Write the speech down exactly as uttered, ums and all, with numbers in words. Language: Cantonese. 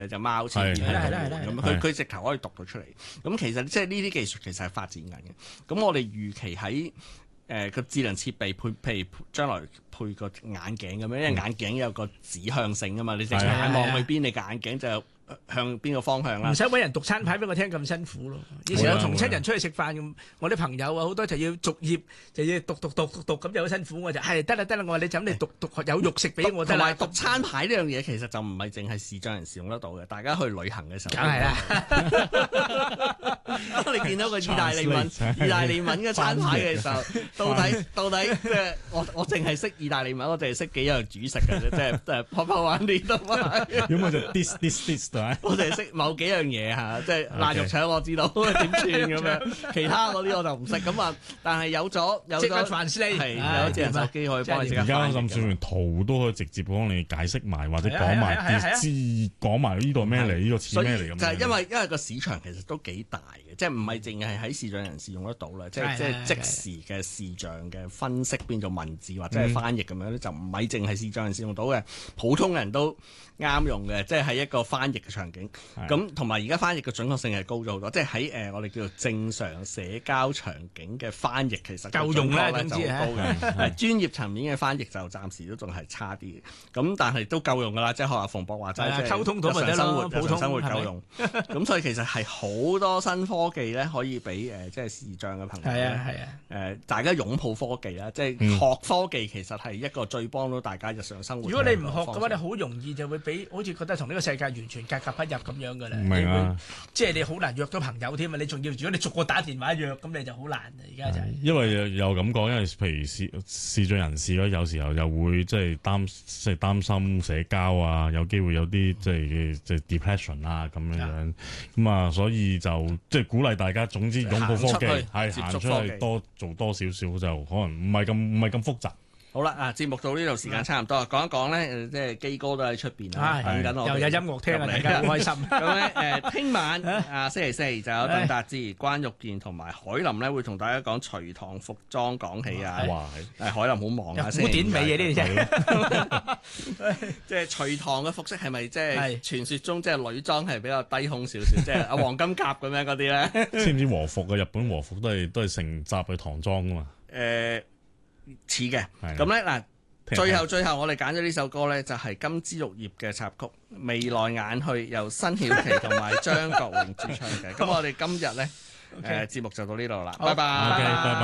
隻貓前面咁，佢佢直頭可以讀到出嚟。咁其實即係呢啲技術其實係發展緊嘅。咁我哋預期喺誒個智能設備配，譬如將來配個眼鏡咁樣，因為眼鏡有個指向性㗎嘛，你隻眼望去邊，你個眼鏡就向邊個方向啦？ 唔使揾人讀餐牌俾我聽咁辛苦咯。以前我同親人出去食飯咁，我啲朋友啊好多就要逐頁就要讀讀讀讀讀咁就好辛苦，我就係得啦得啦，我話你就咁嚟讀讀有肉食俾我得啦。 同埋讀餐牌呢樣嘢其實就唔係淨係視障人士用得到嘅，大家去旅行嘅時候。 梗係啦。 當你見到個意大利文、意大利文嘅餐牌嘅時候，到底到底即係我我淨係識意大利文，我淨係識幾樣主食嘅啫，即係即係泡泡玩啲都係。 咁我就 this this this 我淨係識某幾樣嘢嚇，即係辣肉腸我知道點串咁樣，其他嗰啲我就唔識咁啊。但係有咗有咗係有智能手機可以幫你即刻翻譯。 而家甚至乎圖都可以直接幫你解釋埋或者講埋啲知講埋呢度咩嚟，呢個似咩嚟咁。 就係因為因為個市場其實都幾大嘅，即係唔係淨係喺視障人士用得到啦，即係即係即時嘅視像嘅分析變做文字或者係翻譯咁樣咧，就唔係淨係視障人士用到嘅，普通人都啱用嘅，即係喺一個翻譯嘅場景。咁同埋而家翻譯嘅準確性係高咗好多，即係喺誒我哋叫做正常社交場景嘅翻譯其實夠用啦，總之就好高嘅。誒專業層面嘅翻譯就暫時都仲係差啲嘅，咁但係都夠用㗎啦。即係學阿馮博話齋，即係溝通到咪得咯， 普通生活夠用。咁所以其實係好多新科技咧，可以俾誒即係視障嘅朋友係啊係啊誒大家擁抱科技啦，即係學科技其實係一個最幫到大家日常生活。 如果你唔學嘅話，你好容易就會俾好似覺得同呢個世界完全格格不入咁樣㗎啦。 唔明啊！ 即係你好難約到朋友添啊！你仲要如果你逐個打電話約，咁你就好難啊！而家就係因為又咁講，因為譬如視視障人士咧，有時候又會即係擔即係擔心社交啊，有機會有啲即係即係 depression 啊咁樣樣咁啊，所以就即係鼓勵大家，總之擁抱科技，係行出去多做多少少就可能唔係咁唔係咁複雜。 好啦，啊節目到呢度時間差唔多，講一講咧，即係基哥都喺出邊啊，等緊我。 又有音樂聽啊，大家好開心。 咁咧誒，聽晚啊星期四就有鄧達智、關玉健同埋海林咧，會同大家講隋唐服裝講起啊。 哇！ 誒海林好忙啊， 古典美嘅呢啲啫。 即係隋唐嘅服飾係咪即係傳説中即係女裝係比較低胸少少，即係阿黃金甲咁樣嗰啲咧？ 知唔知和服嘅日本和服都係都係承襲去唐裝噶嘛？ 誒。似嘅，咁咧嗱，最後最後我哋揀咗呢首歌咧，就係金枝玉葉嘅插曲《眉來眼去》，由辛曉琪同埋張國榮主唱嘅。咁我哋今日咧誒節目就到呢度啦，拜拜。